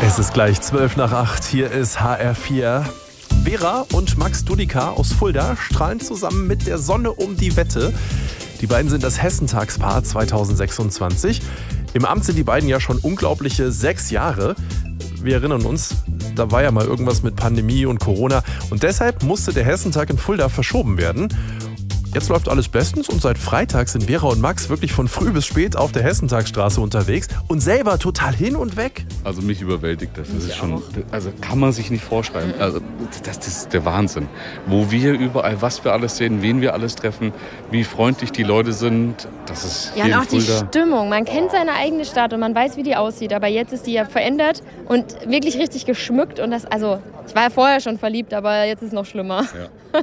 Es ist gleich 8:12. Hier ist HR4. Vera und Max Dudika aus Fulda strahlen zusammen mit der Sonne um die Wette. Die beiden sind das Hessentagspaar 2026. Im Amt sind die beiden ja schon unglaubliche 6 Jahre. Wir erinnern uns, da war ja mal irgendwas mit Pandemie und Corona. Und deshalb musste der Hessentag in Fulda verschoben werden. Jetzt läuft alles bestens und seit Freitag sind Vera und Max wirklich von früh bis spät auf der Hessentagsstraße unterwegs und selber total hin und weg. Also mich überwältigt das. Das ist schon, also kann man sich nicht vorschreiben. Also das ist der Wahnsinn. Wo wir überall, was wir alles sehen, wen wir alles treffen, wie freundlich die Leute sind. Das ist ja, und auch die Stimmung. Man kennt seine eigene Stadt und man weiß, wie die aussieht. Aber jetzt ist die ja verändert und wirklich richtig geschmückt. Und das, also ich war ja vorher schon verliebt, aber jetzt ist es noch schlimmer. Ja.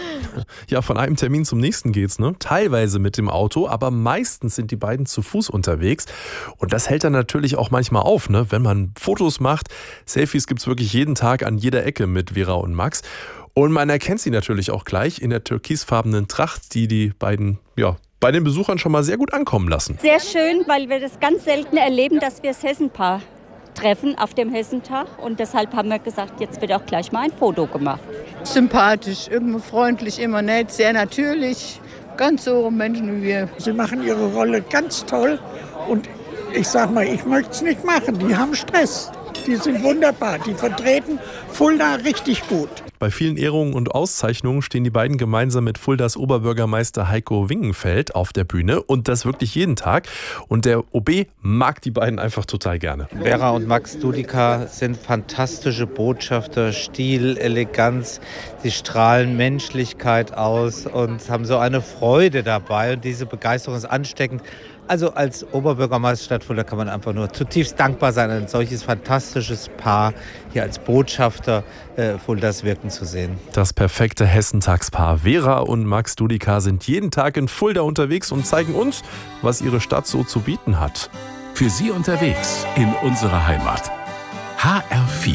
Ja, von einem Termin zum nächsten geht's, ne? Teilweise mit dem Auto, aber meistens sind die beiden zu Fuß unterwegs. Und das hält dann natürlich auch manchmal auf, ne? Wenn man Fotos macht. Selfies gibt's wirklich jeden Tag an jeder Ecke mit Vera und Max. Und man erkennt sie natürlich auch gleich in der türkisfarbenen Tracht, die beiden, ja, bei den Besuchern schon mal sehr gut ankommen lassen. Sehr schön, weil wir das ganz selten erleben, dass wir das Hessenpaar treffen auf dem Hessentag. Und deshalb haben wir gesagt, jetzt wird auch gleich mal ein Foto gemacht. Sympathisch, immer freundlich, immer nett, sehr natürlich. Ganz so Menschen wie wir. Sie machen ihre Rolle ganz toll. Und ich sag mal, ich möchte es nicht machen. Die haben Stress. Die sind wunderbar. Die vertreten Fulda richtig gut. Bei vielen Ehrungen und Auszeichnungen stehen die beiden gemeinsam mit Fuldas Oberbürgermeister Heiko Wingenfeld auf der Bühne und das wirklich jeden Tag. Und der OB mag die beiden einfach total gerne. Vera und Max Dudika sind fantastische Botschafter, Stil, Eleganz. Sie strahlen Menschlichkeit aus und haben so eine Freude dabei. Und diese Begeisterung ist ansteckend. Also als Oberbürgermeisterstadt Fulda kann man einfach nur zutiefst dankbar sein, ein solches fantastisches Paar hier als Botschafter Fuldas wirken zu sehen. Das perfekte Hessentagspaar Vera und Max Dudika sind jeden Tag in Fulda unterwegs und zeigen uns, was ihre Stadt so zu bieten hat. Für Sie unterwegs in unserer Heimat. HR4